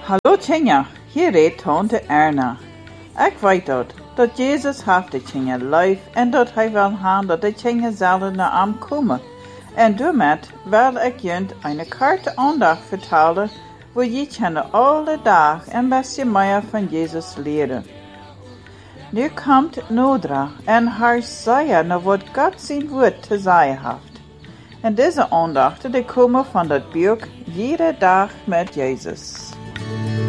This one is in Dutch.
Hallo Tjinja, hier redt tante Erna. Ik weet dat Jezus heeft de Tjinja lief en dat hij wil gaan dat de Tjinja zelden naar hem komen. En daarmee wil ik junt een korte aandacht vertellen, waar je kunnen alle dagen een beetje meer van Jezus leren. Nu komt Nodra en haar zeggen naar wat God zijn woord te zeggen heeft. En deze aandachten die komen van dat boek Jede dag met Jezus.